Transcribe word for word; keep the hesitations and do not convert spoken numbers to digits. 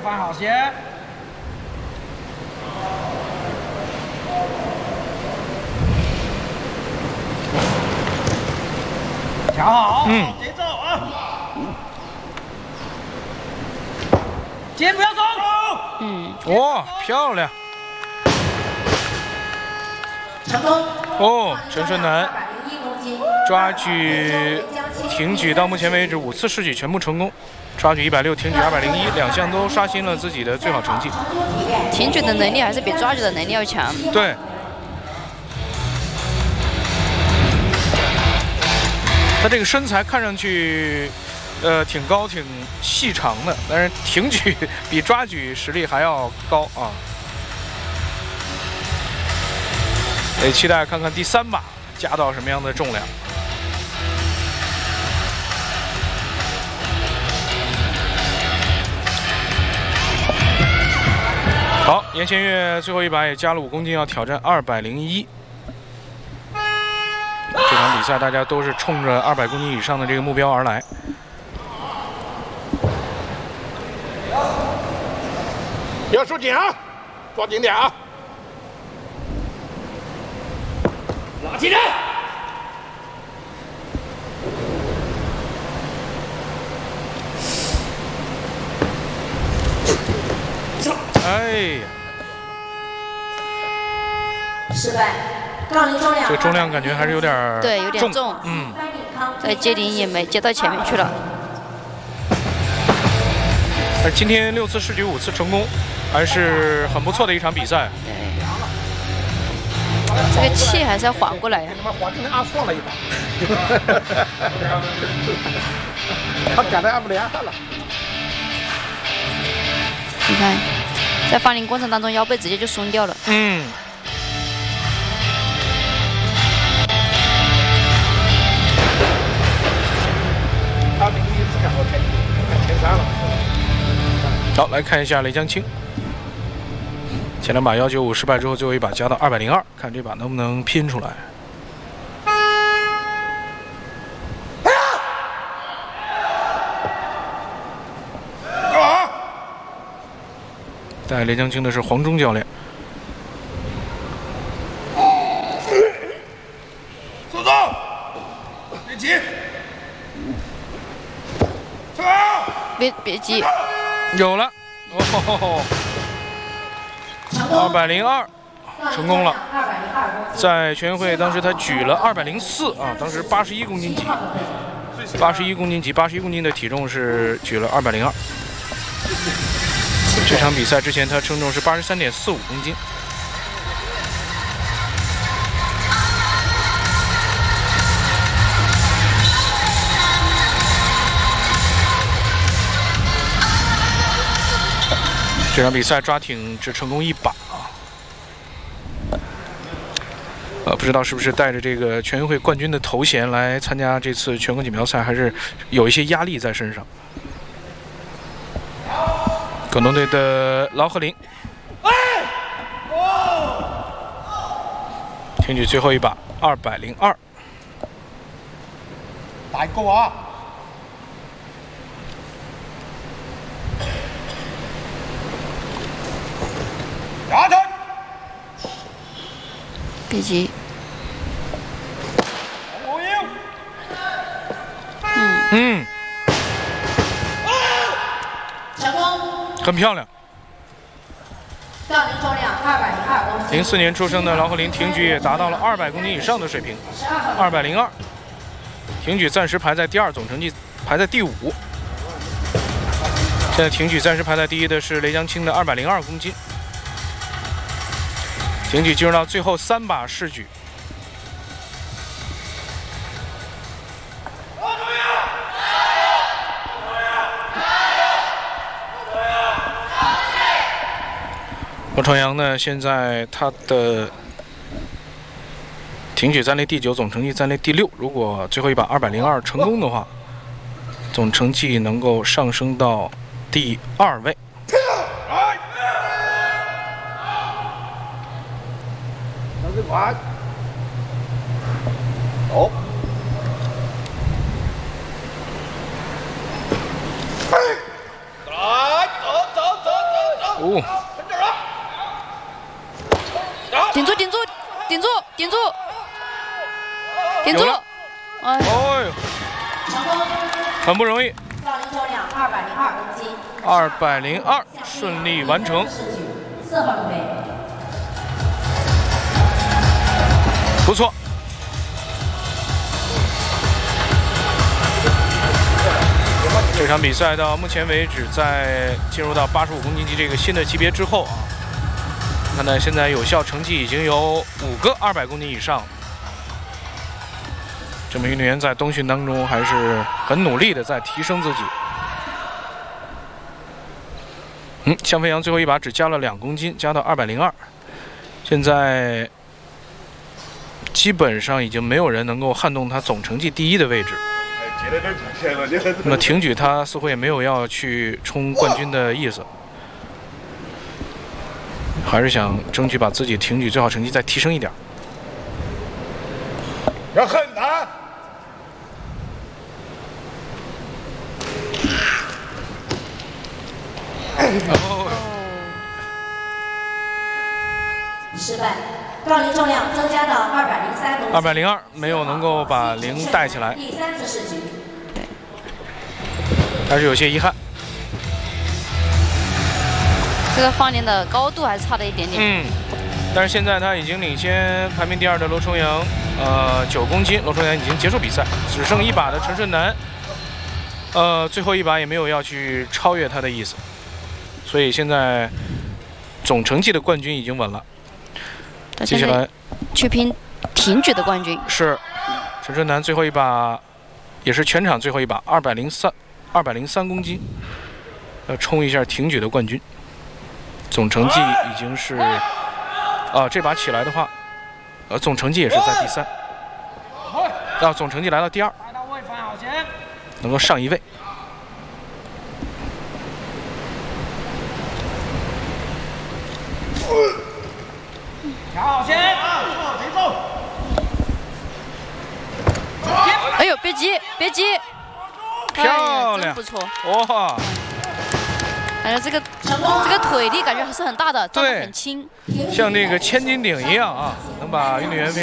换好线。调好，嗯，节奏啊！肩不要松。 嗯， 哇，漂亮！ 成功。 哦，陈顺南抓举、挺举到目前为止五次试举全部成功，抓举一百六，挺举二百零一，两项都刷新了自己的最好成绩。 挺举的能力还是比抓举的能力要强。 对。他这个身材看上去，呃，挺高、挺细长的，但是挺举比抓举实力还要高啊。得期待看看第三把加到什么样的重量。好，严贤岳最后一把也加了五公斤，要挑战二百零一。这场比赛大家都是冲着二百公斤以上的这个目标而来。 要收紧啊，抓紧点啊！拉起来！走！ 哎呀， 失败。杠铃重量， 这个重量感觉还是有点对，有点重。 嗯， 在接顶也没接到前面去了。 但今天六次试举五次成功，还是很不错的一场比赛。 对，这个气还是要缓过来呀。 他妈缓，今天按错了一把。他赶的按不连了。 你看，在放铃过程当中，腰背直接就松掉了。 嗯。 他零一只想我开前三了。 好，来看一下雷江青，前两把幺九五失败之后，最后一把加到二百零二，看这把能不能拼出来。带雷江青的是黄忠教练。 速度，别急， 别别急。 有了，哦，二百零二，成功了。在全运会当时他举了二百零四啊，当时八十一公斤级，八十一公斤级，八十一公斤的体重是举了二百零二。这场比赛之前他称重是八十三点四五公斤。这场比赛抓挺只成功一把啊，呃，不知道是不是带着这个全运会冠军的头衔来参加这次全国锦标赛，还是有一些压力在身上。广东队的劳鹤林，挺举最后一把二百零二， 大高啊！下去， 别急。 嗯嗯， 成功， 很漂亮。 杠铃重量二百零二公斤。 零四年出生的劳鹤林挺举也达到了二百公斤以上的水平，二百零二。挺举暂时排在第二，总成绩排在第五。现在挺举暂时排在第一的是雷江青的二百零二公斤。挺举进入到最后三把试举。罗朝阳呢，现在他的挺举暂列第九，总成绩暂列第六。如果最后一把二百零二成功的话，总成绩能够上升到第二位。 管，走，来，走走走走。 顶住！哎， 哦呦，很不容易。 杠铃重量二百零二公斤。 二百零二，顺利完成。 四号准备。 不错。这场比赛到目前为止，在进入到八十五公斤级这个新的级别之后啊，看来现在有效成绩已经有五个二百公斤以上。这名运动员在冬训当中还是很努力的在提升自己。嗯，向飞扬最后一把只加了两公斤，加到二百零二。现在基本上已经没有人能够撼动他总成绩第一的位置。那么挺举他似乎也没有要去冲冠军的意思，还是想争取把自己挺举最好成绩再提升一点。 要狠打！ 哦， 失败，杠铃重量增加到二百零三公斤。 二百零二没有能够把零带起来， 第三次试举。 对， 还是有些遗憾。 这个放连的高度还是差了一点点。 嗯，但是现在他已经领先排名第二的罗重阳，呃，九公斤。罗重阳已经结束比赛，只剩一把的陈顺南，呃，最后一把也没有要去超越他的意思，所以现在总成绩的冠军已经稳了。接下来去拼挺举的冠军是陈顺南最后一把，也是全场最后一把，二百零三，二百零三公斤，要冲一下挺举的冠军。总成绩已经是，啊，这把起来的话，呃，总成绩也是在第三，啊，总成绩来到第二，能够上一位。 调好先，停住！ 哎呦，别急，别急， 漂亮， 真不错， 哇！ 感觉这个这个腿力感觉还是很大的，站得很轻， 像那个千斤顶一样啊，能把运动员。